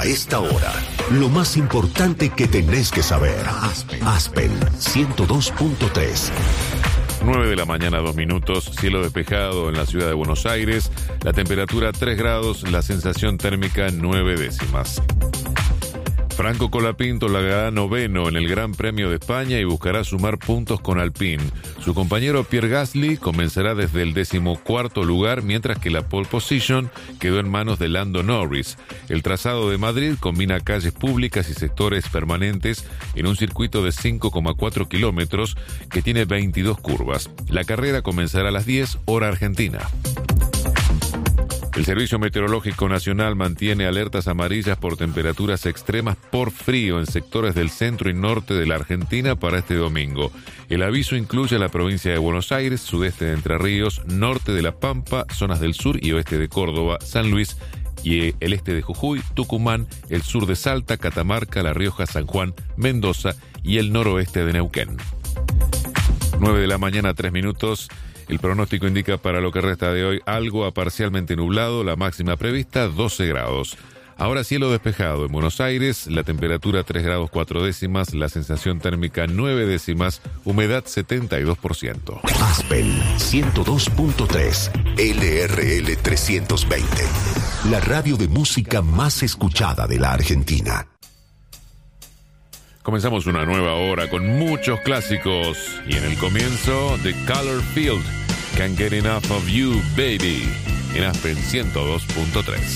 A esta hora, lo más importante que tenés que saber. Aspen 102.3. 9 de la mañana, 2 minutos, cielo despejado en la ciudad de Buenos Aires, la temperatura 3 grados, la sensación térmica 9 décimas. Franco Colapinto largará noveno en el Gran Premio de España y buscará sumar puntos con Alpine. Su compañero Pierre Gasly comenzará desde el 14º lugar, mientras que la pole position quedó en manos de Lando Norris. El trazado de Madrid combina calles públicas y sectores permanentes en un circuito de 5,4 kilómetros que tiene 22 curvas. La carrera comenzará a las 10 hora argentina. El Servicio Meteorológico Nacional mantiene alertas amarillas por temperaturas extremas por frío en sectores del centro y norte de la Argentina para este domingo. El aviso incluye la provincia de Buenos Aires, sudeste de Entre Ríos, norte de La Pampa, zonas del sur y oeste de Córdoba, San Luis y el este de Jujuy, Tucumán, el sur de Salta, Catamarca, La Rioja, San Juan, Mendoza y el noroeste de Neuquén. 9 de la mañana, 3 minutos. El pronóstico indica para lo que resta de hoy algo a parcialmente nublado, la máxima prevista 12 grados. Ahora cielo despejado en Buenos Aires, la temperatura 3 grados 4 décimas, la sensación térmica 9 décimas, humedad 72%. Aspen 102.3, LRL 320, la radio de música más escuchada de la Argentina. Comenzamos una nueva hora con muchos clásicos y en el comienzo The Color Field, Can't Get Enough of You Baby, en Aspen 102.3.